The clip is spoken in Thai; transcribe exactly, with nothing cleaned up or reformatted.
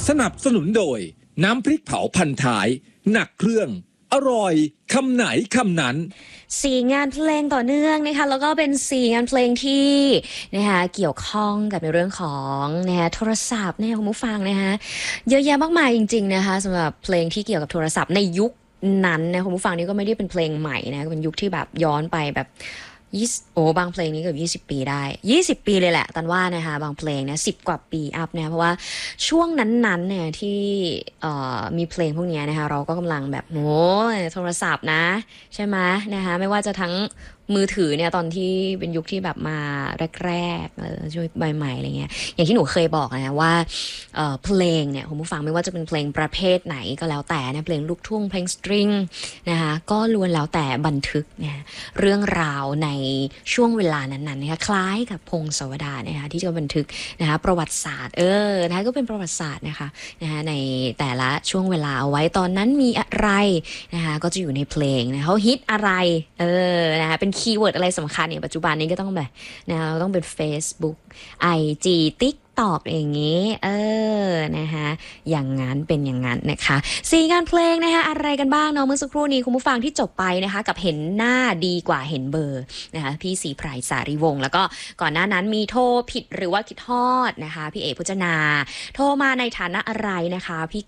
สนับสนุนโดยน้ำพริกเผาพันท้ายหนักเครื่องอร่อยคำไหนคำนั้นสี่งานเพลงต่อเนื่องนะคะแล้วก็เป็นสี่งานเพลงที่นะคะเกี่ยวข้องกับในเรื่องของนะคะโทรศัพท์นะคะคุณผู้ฟังนะคะเยอะแยะมากมายจริงๆนะคะสำหรับเพลงที่เกี่ยวกับโทรศัพท์ในยุคนั้นนะคุณผู้ฟังนี่ก็ไม่ได้เป็นเพลงใหม่นะเป็นยุคที่แบบย้อนไปแบบยี่สิบโอ้บางเพลงนี้เกือบยี่สิบปีได้ยี่สิบปีเลยแหละตันว่านะคะบางเพลงเนี่ยสิบกว่าปีอัพเนี่ยเพราะว่าช่วงนั้นๆเนี่ยที่เอ่อมีเพลงพวกนี้นะคะเราก็กำลังแบบโอ้โทรศัพท์นะใช่ไหมนะคะไม่ว่าจะทั้งมือถือเนี่ยตอนที่เป็นยุคที่แบบมาแรกๆเออช่วยใหม่ๆอะไรเงี้ยอย่างที่หนูเคยบอกนะว่าเอ่อเพลงเนี่ยคุณผู้ฟังไม่ว่าจะเป็นเพลงประเภทไหนก็แล้วแต่นะเพลงลูกทุ่งเพลงสตริงนะคะก็ล้วนแล้วแต่บันทึกเนี่ยเรื่องราวในช่วงเวลานั้นๆนะคะคล้ายกับพงศาวดารนะคะที่จะบันทึกนะคะประวัติศาสตร์เออนะคะก็เป็นประวัติศาสตร์นะคะนะคะในแต่ละช่วงเวลาเอาไว้ตอนนั้นมีอะไรนะคะก็จะอยู่ในเพลงนะเขาฮิตอะไรเออนะคะเป็นคีย์เวิร์ดอะไรสำคัญเนี่ยปัจจุบันนี้ก็ต้องแบบนะต้องเป็น Facebook ไอ จี TikTok อย่างงี้เออนะคะอย่างงั้นเป็นอย่างงั้นนะคะสี่งานเพลงนะคะอะไรกันบ้างเนาะเมื่อสักครู่นี้คุณผู้ฟังที่จบไปนะคะกับเห็นหน้าดีกว่าเห็นเบอร์นะคะพี่ศรีไพรสารีวงศ์แล้วก็ก่อนหน้านั้นมีโทรผิดหรือว่าคิดฮอดนะคะพี่เอกพจนาโทรมาในฐานะอะไรนะคะพี่